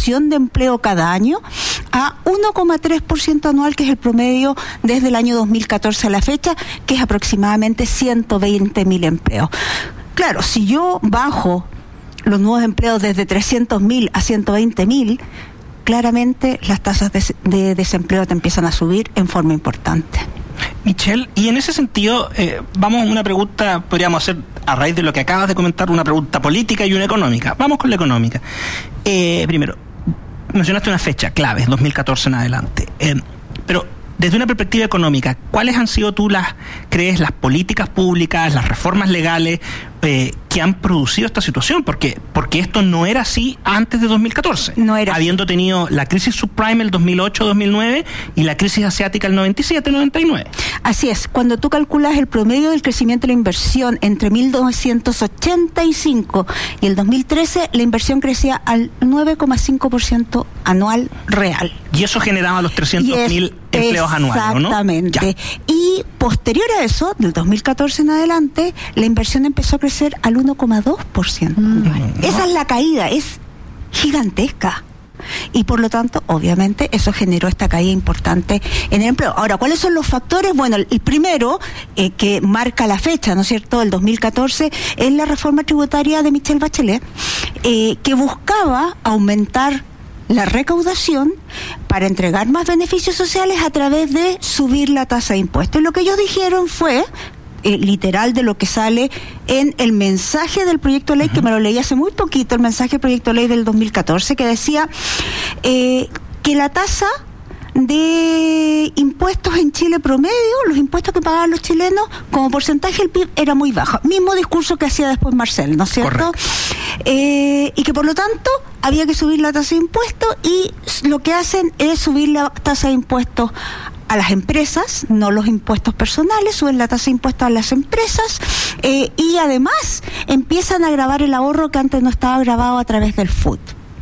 creación de empleo cada año a 1,3% anual, que es el promedio desde el año 2014 a la fecha, que es aproximadamente 120.000 empleos. Claro, si yo bajo los nuevos empleos desde 300.000 a 120.000, claramente las tasas de desempleo te empiezan a subir en forma importante. Michelle, y en ese sentido, vamos a una pregunta, podríamos hacer, a raíz de lo que acabas de comentar, una pregunta política y una económica. Vamos con la económica. Primero, mencionaste una fecha clave, 2014 en adelante. Pero desde una perspectiva económica, ¿cuáles han sido crees, las políticas públicas, las reformas legales que han producido esta situación? Porque esto no era así antes de 2014. No era habiendo así. Tenido la crisis subprime el 2008-2009 y la crisis asiática el 97-99. Así es. Cuando tú calculas el promedio del crecimiento de la inversión entre 1985 y el 2013, la inversión crecía al 9,5% anual real. Y eso generaba los 300.000 empleos anuales, ¿no? Exactamente. Y posterior a eso, del 2014 en adelante, la inversión empezó a crecer al 1,2% anual. Esa es la caída, es gigantesca. Y por lo tanto, obviamente, eso generó esta caída importante en el empleo. Ahora, ¿cuáles son los factores? Bueno, el primero, que marca la fecha, ¿no es cierto?, del 2014, es la reforma tributaria de Michelle Bachelet, que buscaba aumentar la recaudación para entregar más beneficios sociales a través de subir la tasa de impuestos. Y lo que ellos dijeron fue, literal de lo que sale en el mensaje del proyecto de ley, que me lo leí hace muy poquito, el mensaje del proyecto de ley del 2014, que decía que la tasa de impuestos en Chile promedio, los impuestos que pagaban los chilenos como porcentaje del PIB era muy bajo. Mismo discurso que hacía después Marcel, ¿no es cierto? Y que por lo tanto había que subir la tasa de impuestos, y lo que hacen es subir la tasa de impuestos a las empresas, no los impuestos personales, suben la tasa de impuestos a las empresas, y además empiezan a gravar el ahorro que antes no estaba grabado a través del FUT.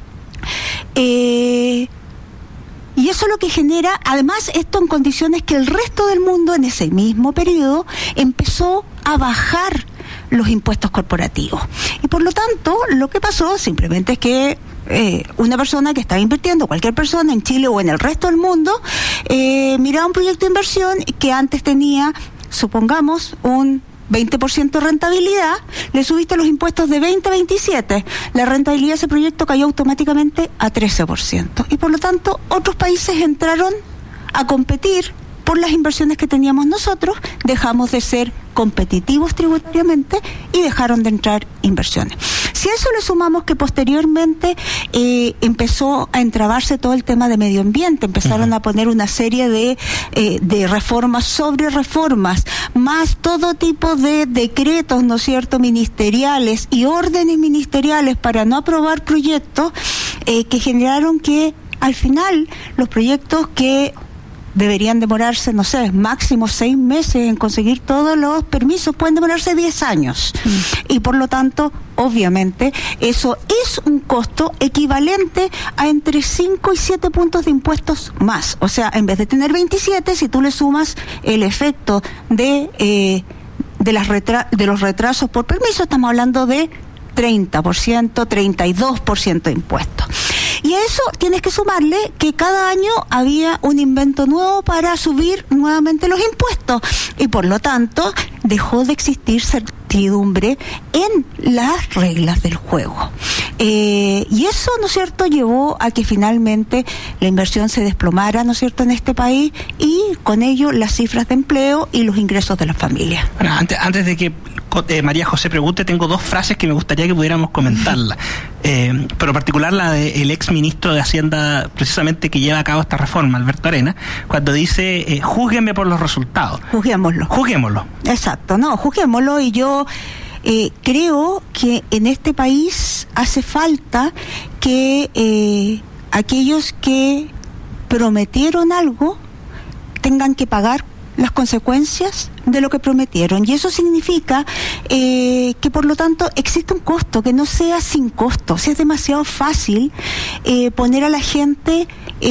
Y eso es lo que genera, además, esto en condiciones que el resto del mundo en ese mismo periodo empezó a bajar los impuestos corporativos. Y por lo tanto, lo que pasó simplemente es que una persona que estaba invirtiendo, cualquier persona en Chile o en el resto del mundo, miraba un proyecto de inversión que antes tenía, supongamos, un 20% de rentabilidad, le subiste los impuestos de 20 a 27, la rentabilidad de ese proyecto cayó automáticamente a 13%. Y por lo tanto, otros países entraron a competir por las inversiones que teníamos nosotros, dejamos de ser competitivos tributariamente y dejaron de entrar inversiones. Si a eso le sumamos que posteriormente empezó a entrabarse todo el tema de medio ambiente, empezaron a poner una serie de reformas sobre reformas, más todo tipo de decretos, ¿no es cierto?, ministeriales y órdenes ministeriales para no aprobar proyectos que generaron que al final los proyectos que deberían demorarse, no sé, máximo 6 meses en conseguir todos los permisos, pueden demorarse 10 años. Y por lo tanto, obviamente, eso es un costo equivalente a entre 5 y 7 puntos de impuestos más. O sea, en vez de tener 27, si tú le sumas el efecto de los retrasos por permiso, estamos hablando de 30%, 32% de impuestos. Y a eso tienes que sumarle que cada año había un invento nuevo para subir nuevamente los impuestos, y por lo tanto dejó de existir certidumbre en las reglas del juego. Y eso, ¿no es cierto?, llevó a que finalmente la inversión se desplomara, ¿no es cierto?, en este país, y con ello las cifras de empleo y los ingresos de las familias. Bueno, antes de que María José pregunte, tengo 2 frases que me gustaría que pudiéramos comentarla, pero en particular la del ex ministro de Hacienda, precisamente, que lleva a cabo esta reforma, Alberto Arena, cuando dice, júzguenme por los resultados. Juzguémoslo. Exacto, no, juzguémoslo. Y yo creo que en este país hace falta que aquellos que prometieron algo tengan que pagar las consecuencias de lo que prometieron, y eso significa que por lo tanto existe un costo, que no sea sin costo. Si es demasiado fácil poner a la gente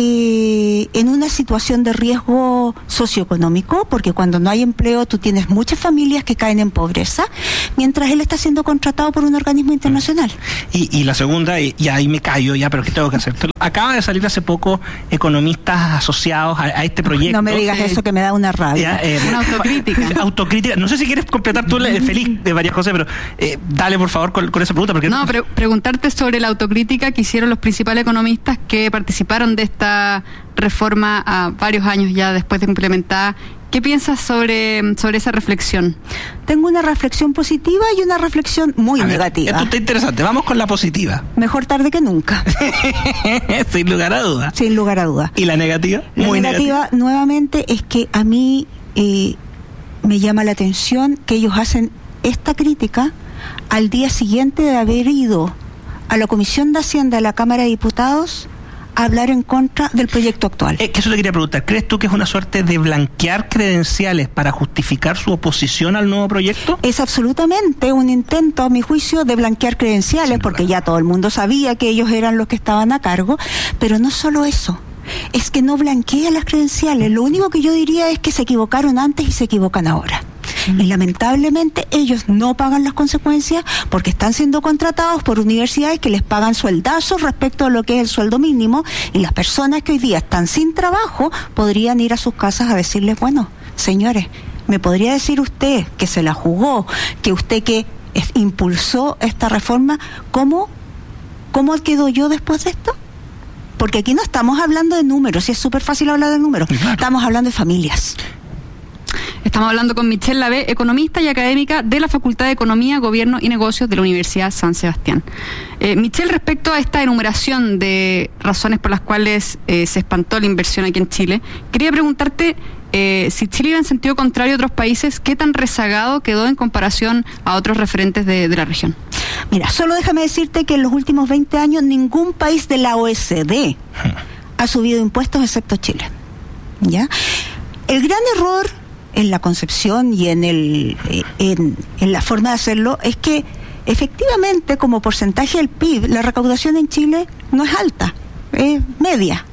en una situación de riesgo socioeconómico, porque cuando no hay empleo tú tienes muchas familias que caen en pobreza, mientras él está siendo contratado por un organismo internacional. Y la segunda, y ahí me callo ya, pero ¿qué tengo que hacer? Acaba de salir hace poco economistas asociados a este proyecto. No me digas eso, que me da una rabia. Una autocrítica. Autocrítica. No sé si quieres completar tú feliz de María José, pero dale por favor con esa pregunta. Porque no, pero preguntarte sobre la autocrítica que hicieron los principales economistas que participaron de esta reforma a varios años ya después de implementada. ¿Qué piensas sobre esa reflexión? Tengo una reflexión positiva y una reflexión muy negativa. Esto está interesante. Vamos con la positiva. Mejor tarde que nunca. Sin lugar a dudas. Sin lugar a dudas. ¿Y la negativa? Muy negativa, nuevamente, es que a mí me llama la atención que ellos hacen esta crítica al día siguiente de haber ido a la Comisión de Hacienda de la Cámara de Diputados a hablar en contra del proyecto actual. Que eso te quería preguntar. ¿Crees tú que es una suerte de blanquear credenciales para justificar su oposición al nuevo proyecto? Es absolutamente un intento, a mi juicio, de blanquear credenciales, porque ya todo el mundo sabía que ellos eran los que estaban a cargo, pero no solo eso. Es que no blanquea las credenciales. Lo único que yo diría es que se equivocaron antes y se equivocan ahora. Y lamentablemente ellos no pagan las consecuencias porque están siendo contratados por universidades que les pagan sueldazos respecto a lo que es el sueldo mínimo, y las personas que hoy día están sin trabajo podrían ir a sus casas a decirles, bueno, señores, ¿me podría decir usted que se la jugó, que usted que impulsó esta reforma, cómo quedo yo después de esto? Porque aquí no estamos hablando de números, y es súper fácil hablar de números, claro. Estamos hablando de familias. Estamos hablando con Michelle Lavé, economista y académica de la Facultad de Economía, Gobierno y Negocios de la Universidad San Sebastián. Michelle, respecto a esta enumeración de razones por las cuales se espantó la inversión aquí en Chile, quería preguntarte si Chile iba en sentido contrario a otros países, ¿qué tan rezagado quedó en comparación a otros referentes de la región? Mira, solo déjame decirte que en los últimos 20 años ningún país de la OECD ha subido impuestos excepto Chile. ¿Ya? El gran error en la concepción y en la forma de hacerlo es que efectivamente, como porcentaje del PIB, la recaudación en Chile no es alta, es media.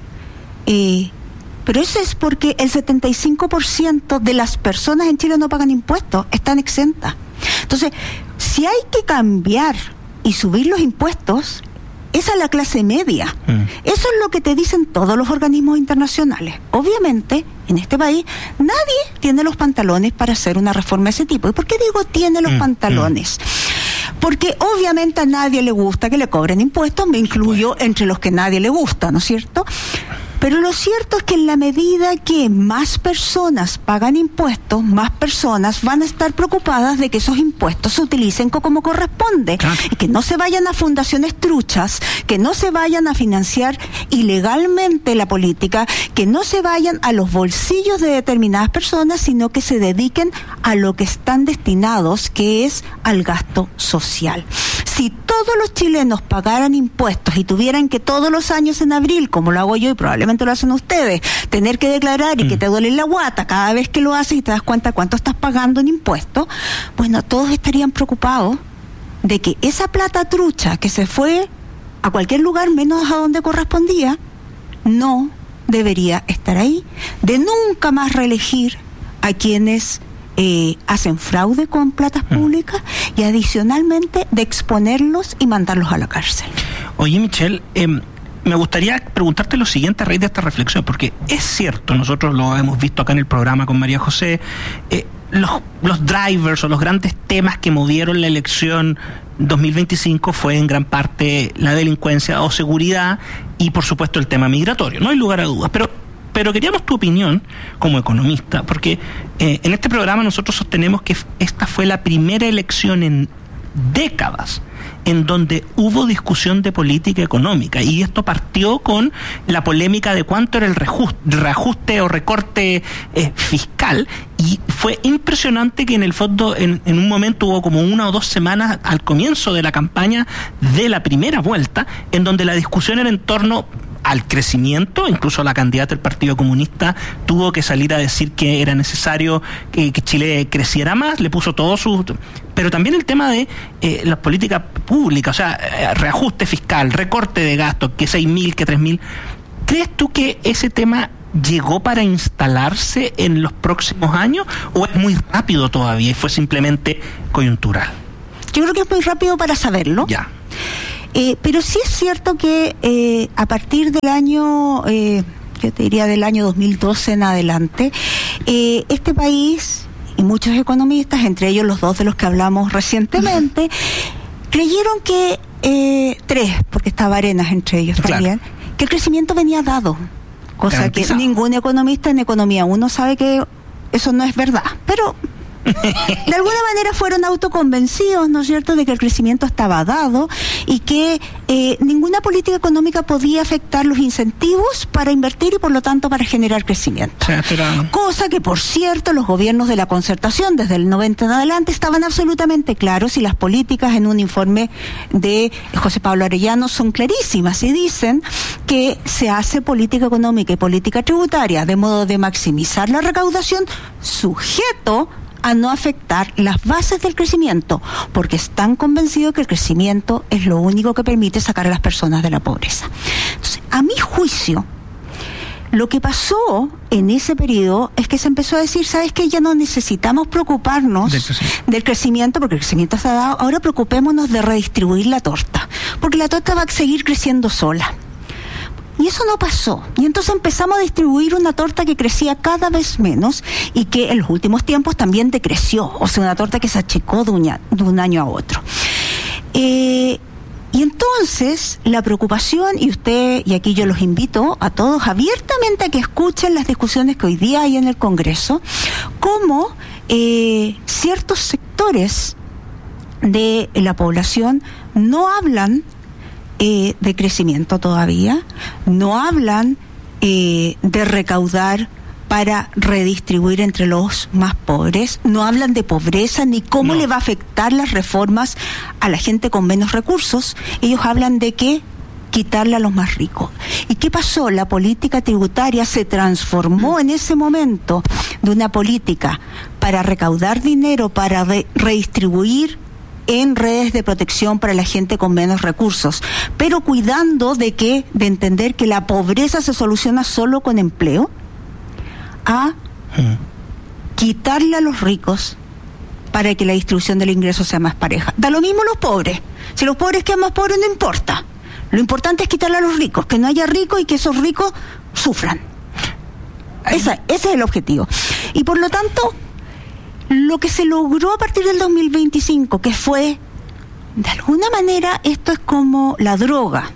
Pero eso es porque el 75% de las personas en Chile no pagan impuestos, están exentas. Entonces, si hay que cambiar y subir los impuestos, es a la clase media. Eso es lo que te dicen todos los organismos internacionales. Obviamente, en este país, nadie tiene los pantalones para hacer una reforma de ese tipo. ¿Y por qué digo tiene los pantalones? Porque obviamente a nadie le gusta que le cobren impuestos, me incluyo entre los que nadie le gusta, ¿no es cierto? Pero lo cierto es que en la medida que más personas pagan impuestos, más personas van a estar preocupadas de que esos impuestos se utilicen como corresponde. Claro. Y que no se vayan a fundaciones truchas, que no se vayan a financiar ilegalmente la política, que no se vayan a los bolsillos de determinadas personas, sino que se dediquen a lo que están destinados, que es al gasto social. Si todos los chilenos pagaran impuestos y tuvieran que todos los años en abril, como lo hago yo y probablemente lo hacen ustedes, tener que declarar y que te duele la guata cada vez que lo haces y te das cuenta cuánto estás pagando en impuestos, bueno, todos estarían preocupados de que esa plata trucha que se fue a cualquier lugar menos a donde correspondía, no debería estar ahí, de nunca más reelegir a quienes hacen fraude con platas públicas y adicionalmente de exponerlos y mandarlos a la cárcel. Oye, Michelle, me gustaría preguntarte lo siguiente a raíz de esta reflexión, porque es cierto, nosotros lo hemos visto acá en el programa con María José, los drivers o los grandes temas que movieron la elección 2025 fue en gran parte la delincuencia o seguridad y por supuesto el tema migratorio, no hay lugar a dudas, pero queríamos tu opinión como economista, porque en este programa nosotros sostenemos que esta fue la primera elección en décadas en donde hubo discusión de política económica, y esto partió con la polémica de cuánto era el reajuste o recorte fiscal, y fue impresionante que en el fondo en un momento hubo como 1 o 2 semanas al comienzo de la campaña de la primera vuelta en donde la discusión era en torno al crecimiento. Incluso la candidata del Partido Comunista tuvo que salir a decir que era necesario que Chile creciera más, le puso todo su... Pero también el tema de las políticas públicas, o sea, reajuste fiscal, recorte de gastos, que 6.000, que 3.000. ¿Crees tú que ese tema llegó para instalarse en los próximos años o es muy rápido todavía y fue simplemente coyuntural? Yo creo que es muy rápido para saberlo. Ya. Pero sí es cierto que a partir del año, yo te diría del año 2012 en adelante, este país y muchos economistas, entre ellos los dos de los que hablamos recientemente, creyeron que, tres, porque estaba Arenas entre ellos también, claro, que el crecimiento venía dado, cosa garantizado. Que ningún economista en Economía 1 sabe que eso no es verdad, pero de alguna manera fueron autoconvencidos, ¿no es cierto?, de que el crecimiento estaba dado y que ninguna política económica podía afectar los incentivos para invertir y por lo tanto para generar crecimiento. Cosa que, por cierto, los gobiernos de la concertación desde el 90 en adelante estaban absolutamente claros y las políticas en un informe de José Pablo Arellano son clarísimas y dicen que se hace política económica y política tributaria de modo de maximizar la recaudación sujeto a no afectar las bases del crecimiento, porque están convencidos que el crecimiento es lo único que permite sacar a las personas de la pobreza. Entonces, a mi juicio, lo que pasó en ese periodo es que se empezó a decir, ¿sabes qué? Ya no necesitamos preocuparnos del crecimiento, porque el crecimiento está dado, ahora preocupémonos de redistribuir la torta, porque la torta va a seguir creciendo sola. Y eso no pasó. Y entonces empezamos a distribuir una torta que crecía cada vez menos y que en los últimos tiempos también decreció. O sea, una torta que se achicó de un año a otro. Y entonces la preocupación, y aquí yo los invito a todos abiertamente a que escuchen las discusiones que hoy día hay en el Congreso, cómo ciertos sectores de la población no hablan de crecimiento todavía, no hablan de recaudar para redistribuir entre los más pobres, no hablan de pobreza ni cómo le va a afectar las reformas a la gente con menos recursos. Ellos hablan de que quitarle a los más ricos. ¿Y qué pasó? La política tributaria se transformó en ese momento de una política para recaudar dinero, para redistribuir en redes de protección para la gente con menos recursos, pero cuidando de entender que la pobreza se soluciona solo con empleo, a quitarle a los ricos para que la distribución del ingreso sea más pareja. Da lo mismo los pobres. Si los pobres quedan más pobres, no importa. Lo importante es quitarle a los ricos, que no haya ricos y que esos ricos sufran. Ese es el objetivo. Y por lo tanto, lo que se logró a partir del 2025, que fue, de alguna manera, esto es como la droga,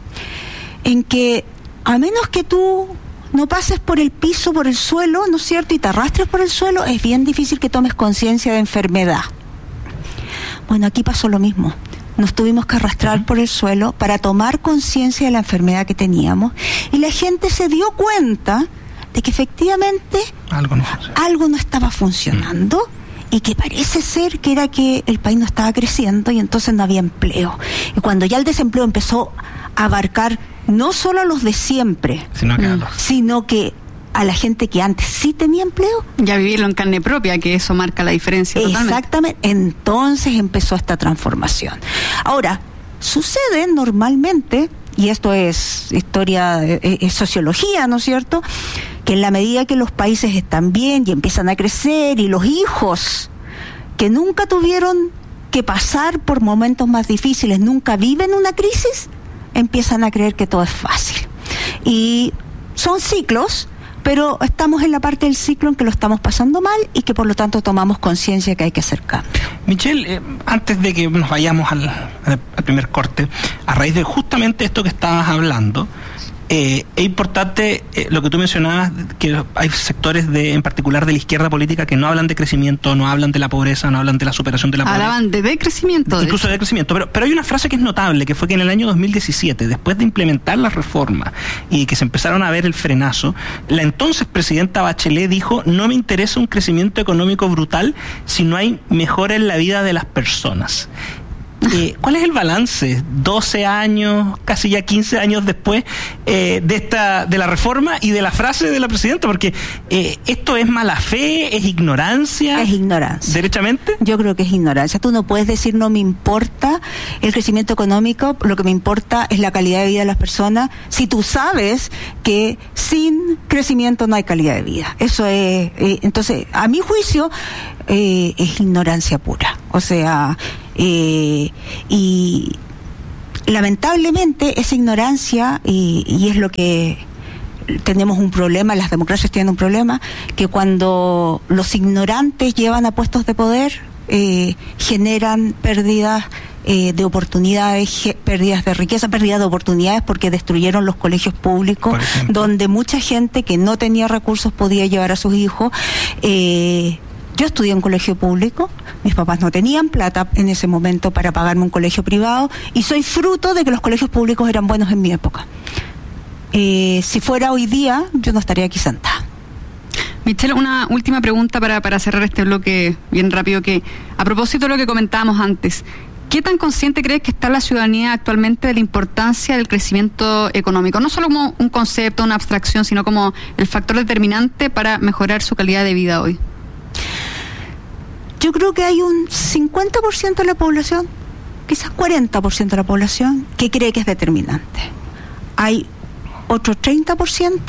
en que a menos que tú no pases por el piso, por el suelo, ¿no es cierto?, y te arrastres por el suelo, es bien difícil que tomes conciencia de enfermedad. Bueno, aquí pasó lo mismo. Nos tuvimos que arrastrar por el suelo para tomar conciencia de la enfermedad que teníamos, y la gente se dio cuenta de que efectivamente algo no estaba funcionando y que parece ser que era que el país no estaba creciendo y entonces no había empleo. Y cuando ya el desempleo empezó a abarcar no solo a los de siempre, sino que a la gente que antes sí tenía empleo. Ya vivirlo en carne propia, que eso marca la diferencia totalmente. Exactamente, entonces empezó esta transformación. Ahora, sucede normalmente, y esto es historia, es sociología, ¿no es cierto?, que en la medida que los países están bien y empiezan a crecer y los hijos que nunca tuvieron que pasar por momentos más difíciles, nunca viven una crisis, empiezan a creer que todo es fácil. Y son ciclos, pero estamos en la parte del ciclo en que lo estamos pasando mal y que por lo tanto tomamos conciencia que hay que hacer cambios. Michelle, antes de que nos vayamos al primer corte, a raíz de justamente esto que estabas hablando, es importante lo que tú mencionabas, que hay sectores en particular de la izquierda política que no hablan de crecimiento, no hablan de la pobreza, no hablan de la superación de la pobreza. Hablaban de decrecimiento. Incluso de decrecimiento. Pero hay una frase que es notable, que fue que en el año 2017, después de implementar las reformas y que se empezaron a ver el frenazo, la entonces presidenta Bachelet dijo: no me interesa un crecimiento económico brutal si no hay mejora en la vida de las personas. ¿Cuál es el balance 12 años, casi ya 15 años después de la reforma y de la frase de la presidenta? Porque esto es mala fe, es ignorancia. Es ignorancia. ¿Derechamente? Yo creo que es ignorancia. Tú no puedes decir no me importa el crecimiento económico, lo que me importa es la calidad de vida de las personas, si tú sabes que sin crecimiento no hay calidad de vida. Eso es, entonces, a mi juicio, es ignorancia pura. O sea, y lamentablemente esa ignorancia, y es lo que tenemos un problema, las democracias tienen un problema, que cuando los ignorantes llevan a puestos de poder, generan pérdidas de oportunidades, pérdidas de riqueza, pérdidas de oportunidades, porque destruyeron los colegios públicos, donde mucha gente que no tenía recursos podía llevar a sus hijos. Yo estudié en un colegio público, mis papás no tenían plata en ese momento para pagarme un colegio privado, y soy fruto de que los colegios públicos eran buenos en mi época. Si fuera hoy día, yo no estaría aquí sentada. Michelle, una última pregunta para cerrar este bloque bien rápido, que a propósito de lo que comentábamos antes, ¿qué tan consciente crees que está la ciudadanía actualmente de la importancia del crecimiento económico? No solo como un concepto, una abstracción, sino como el factor determinante para mejorar su calidad de vida hoy. Yo creo que hay un 50% de la población, quizás 40% de la población, que cree que es determinante. Hay otro 30%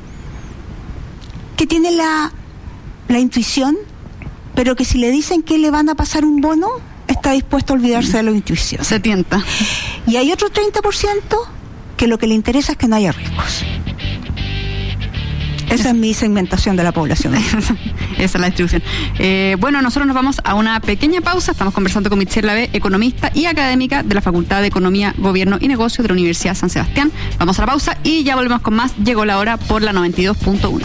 que tiene la intuición, pero que si le dicen que le van a pasar un bono, está dispuesto a olvidarse de la intuición. Se tienta. Y hay otro 30% que lo que le interesa es que no haya riesgos. Esa es mi segmentación de la población. Esa es la distribución. Bueno, nosotros nos vamos a una pequeña pausa. Estamos conversando con Michelle Lavé, economista y académica de la Facultad de Economía, Gobierno y Negocios de la Universidad San Sebastián. Vamos a la pausa y ya volvemos con más. Llegó la hora por la 92.1.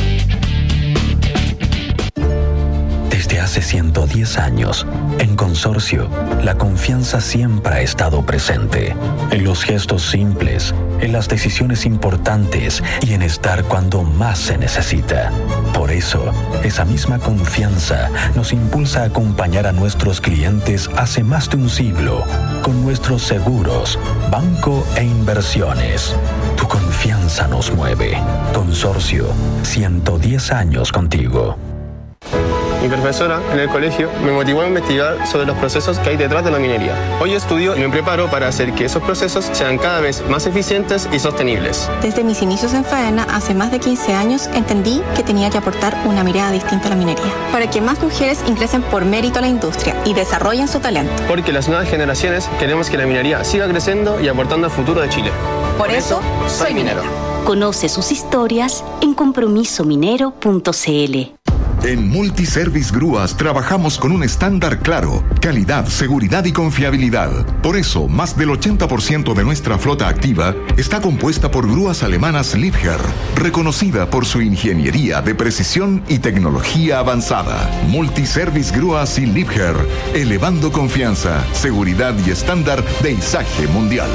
Desde hace 110 años, en Consorcio, la confianza siempre ha estado presente. En los gestos simples, en las decisiones importantes y en estar cuando más se necesita. Por eso, esa misma confianza nos impulsa a acompañar a nuestros clientes hace más de un siglo, con nuestros seguros, banco e inversiones. Tu confianza nos mueve. Consorcio, 110 años contigo. Mi profesora en el colegio me motivó a investigar sobre los procesos que hay detrás de la minería. Hoy estudio y me preparo para hacer que esos procesos sean cada vez más eficientes y sostenibles. Desde mis inicios en Faena, hace más de 15 años, entendí que tenía que aportar una mirada distinta a la minería, para que más mujeres ingresen por mérito a la industria y desarrollen su talento. Porque las nuevas generaciones queremos que la minería siga creciendo y aportando al futuro de Chile. Por eso, soy minero. Conoce sus historias en compromisominero.cl. En Multiservice Grúas trabajamos con un estándar claro, calidad, seguridad y confiabilidad. Por eso, más del 80% de nuestra flota activa está compuesta por grúas alemanas Liebherr, reconocida por su ingeniería de precisión y tecnología avanzada. Multiservice Grúas y Liebherr, elevando confianza, seguridad y estándar de izaje mundial.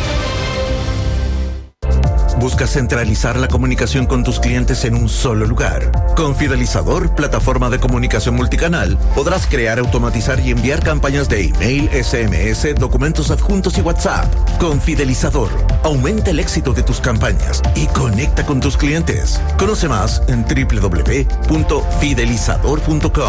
¿Buscas centralizar la comunicación con tus clientes en un solo lugar? Con Fidelizador, plataforma de comunicación multicanal, podrás crear, automatizar y enviar campañas de email, SMS, documentos adjuntos y WhatsApp. Con Fidelizador, aumenta el éxito de tus campañas y conecta con tus clientes. Conoce más en www.fidelizador.com.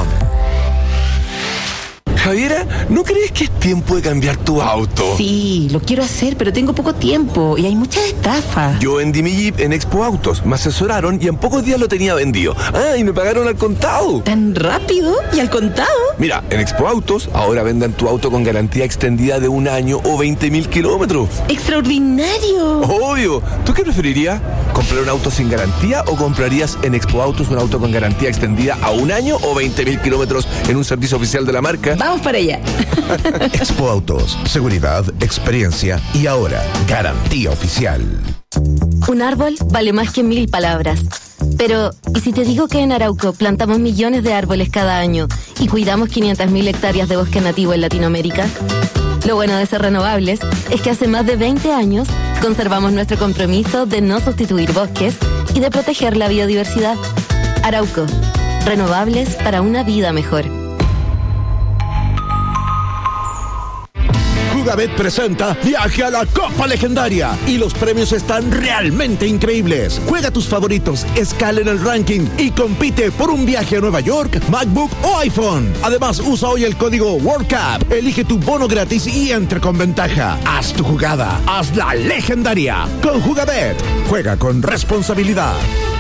Javiera, ¿no crees que es tiempo de cambiar tu auto? Sí, lo quiero hacer, pero tengo poco tiempo y hay muchas estafas. Yo vendí mi Jeep en Expo Autos, me asesoraron y en pocos días lo tenía vendido. Ah, y me pagaron al contado. ¿Tan rápido? ¿Y al contado? Mira, en Expo Autos ahora vendan tu auto con garantía extendida de 1 año o 20.000 kilómetros. ¡Extraordinario! Obvio. ¿Tú qué preferirías? ¿Comprar un auto sin garantía o comprarías en Expo Autos un auto con garantía extendida a 1 año o 20.000 kilómetros en un servicio oficial de la marca? Vamos para allá. Expo Autos, seguridad, experiencia y ahora, garantía oficial. Un árbol vale más que 1000 palabras. Pero, ¿y si te digo que en Arauco plantamos millones de árboles cada año y cuidamos 500.000 hectáreas de bosque nativo en Latinoamérica? Lo bueno de ser renovables es que hace más de 20 años conservamos nuestro compromiso de no sustituir bosques y de proteger la biodiversidad. Arauco, renovables para una vida mejor. Jugabet presenta Viaje a la Copa Legendaria y los premios están realmente increíbles. Juega tus favoritos, escala en el ranking y compite por un viaje a Nueva York, MacBook o iPhone. Además, usa hoy el código WorldCup, elige tu bono gratis y entre con ventaja. Haz tu jugada, hazla legendaria. Con Jugabet, juega con responsabilidad.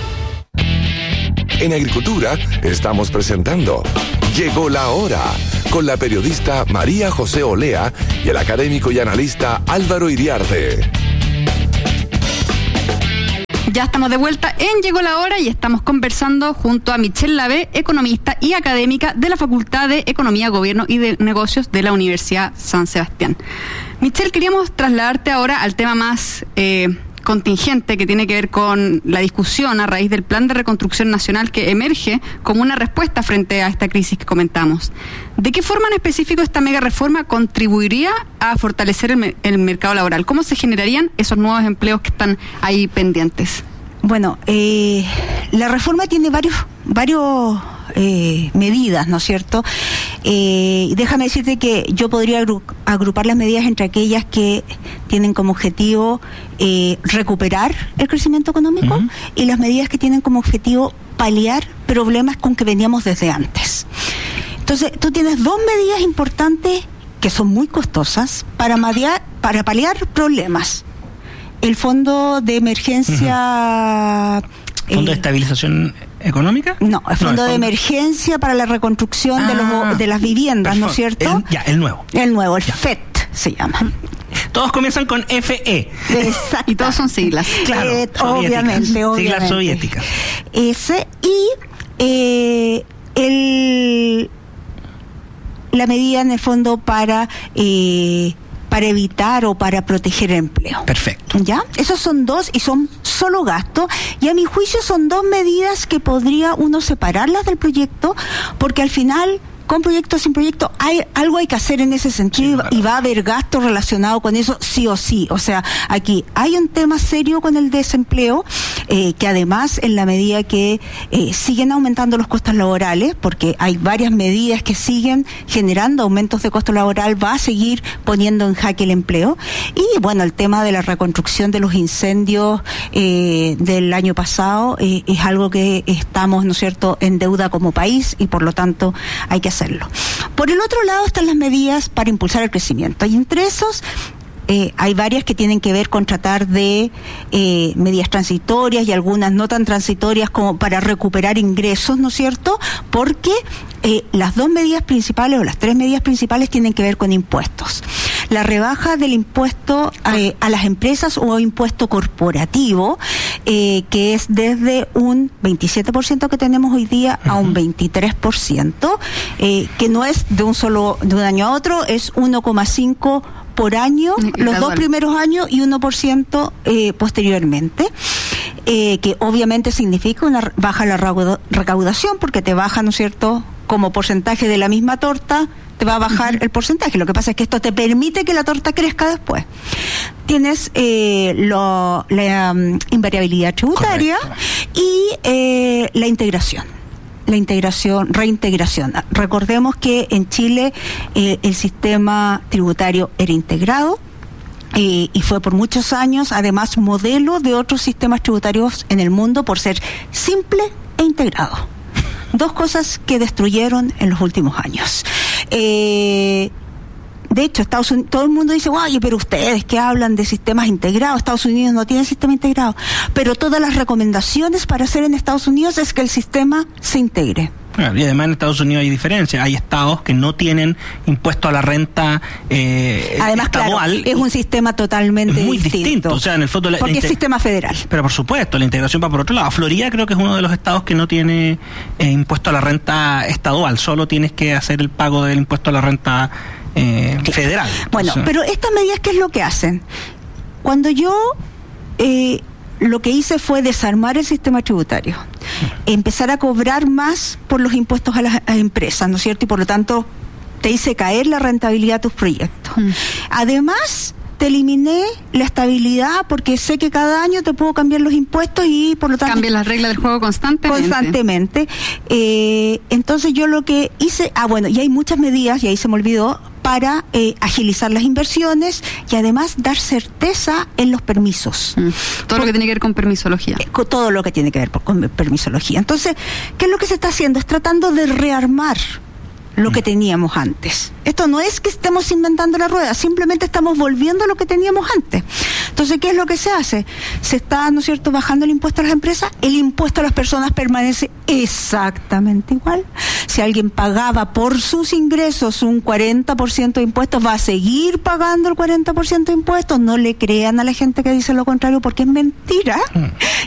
En Agricultura estamos presentando Llegó la Hora, con la periodista María José Olea y el académico y analista Álvaro Iriarte. Ya estamos de vuelta en Llegó la Hora y estamos conversando junto a Michelle Lavé, economista y académica de la Facultad de Economía, Gobierno y de Negocios de la Universidad San Sebastián. Michelle, queríamos trasladarte ahora al tema más contingente que tiene que ver con la discusión a raíz del Plan de Reconstrucción Nacional que emerge como una respuesta frente a esta crisis que comentamos. ¿De qué forma en específico esta mega reforma contribuiría a fortalecer el mercado laboral? ¿Cómo se generarían esos nuevos empleos que están ahí pendientes? Bueno, la reforma tiene varios medidas, ¿no es cierto? Déjame decirte que yo podría agrupar las medidas entre aquellas que tienen como objetivo recuperar el crecimiento económico y las medidas que tienen como objetivo paliar problemas con que veníamos desde antes. Entonces, tú tienes dos medidas importantes que son muy costosas para paliar problemas. El Fondo de Emergencia... ¿Fondo de Estabilización Económica? No, el Fondo de Emergencia para la Reconstrucción de las viviendas, ¿no es cierto? El nuevo. El nuevo, el FET se llama. Todos comienzan con FE. Exacto. Y todos son siglas. Claro, obviamente. Siglas soviéticas. Ese y la medida en el fondo para evitar o para proteger el empleo. Perfecto. ¿Ya? Esos son dos y son solo gastos, y a mi juicio son dos medidas que podría uno separarlas del proyecto, porque al final, con proyecto o sin proyecto, algo hay que hacer en ese sentido, sí, claro. Y va a haber gastos relacionados con eso sí o sí. O sea, aquí hay un tema serio con el desempleo, que además en la medida que siguen aumentando los costos laborales, porque hay varias medidas que siguen generando aumentos de costo laboral, va a seguir poniendo en jaque el empleo. Y bueno, el tema de la reconstrucción de los incendios del año pasado es algo que estamos, ¿no es cierto?, en deuda como país, y por lo tanto hay que hacerlo. Por el otro lado están las medidas para impulsar el crecimiento, y entre esos hay varias que tienen que ver con tratar de medidas transitorias y algunas no tan transitorias como para recuperar ingresos, ¿no es cierto? Porque las dos medidas principales o las tres medidas principales tienen que ver con impuestos. La rebaja del impuesto a las empresas o impuesto corporativo, que es desde un 27% que tenemos hoy día a un 23%, que no es de un año a otro, es 1,5% por año, los dos primeros años, y 1% posteriormente, que obviamente significa una baja en la recaudación, porque te baja, ¿no es cierto?, como porcentaje de la misma torta, te va a bajar el porcentaje. Lo que pasa es que esto te permite que la torta crezca después. Tienes la invariabilidad tributaria. Correcto. Y la reintegración. Recordemos que en Chile el sistema tributario era integrado y fue por muchos años además modelo de otros sistemas tributarios en el mundo por ser simple e integrado. Dos cosas que destruyeron en los últimos años. De hecho, Estados Unidos, todo el mundo dice, oye, pero ustedes que hablan de sistemas integrados, Estados Unidos no tiene sistema integrado. Pero todas las recomendaciones para hacer en Estados Unidos es que el sistema se integre. Claro, y además en Estados Unidos hay diferencias. Hay estados que no tienen impuesto a la renta además, estadual. Claro, es un sistema totalmente muy distinto. O sea, en el fondo porque es sistema federal. Pero por supuesto, la integración va por otro lado. Florida creo que es uno de los estados que no tiene impuesto a la renta estadual. Solo tienes que hacer el pago del impuesto a la renta federal. Bueno, pero estas medidas, ¿qué es lo que hacen? Cuando yo lo que hice fue desarmar el sistema tributario, empezar a cobrar más por los impuestos a las empresas, ¿no es cierto? Y por lo tanto te hice caer la rentabilidad de tus proyectos. Además, te eliminé la estabilidad, porque sé que cada año te puedo cambiar los impuestos y por lo tanto... Cambia las reglas del juego constantemente. Entonces yo lo que hice... bueno, y hay muchas medidas, y ahí se me olvidó, para agilizar las inversiones y además dar certeza en los permisos. Todo lo que tiene que ver con permisología. Todo lo que tiene que ver con permisología. Entonces, ¿qué es lo que se está haciendo? Es tratando de rearmar lo que teníamos antes. Esto no es que estemos inventando la rueda, simplemente estamos volviendo a lo que teníamos antes. Entonces, ¿qué es lo que se hace? Se está, ¿no es cierto?, bajando el impuesto a las empresas, el impuesto a las personas permanece exactamente igual. Si alguien pagaba por sus ingresos un 40% de impuestos, va a seguir pagando el 40% de impuestos. No le crean a la gente que dice lo contrario, porque es mentira.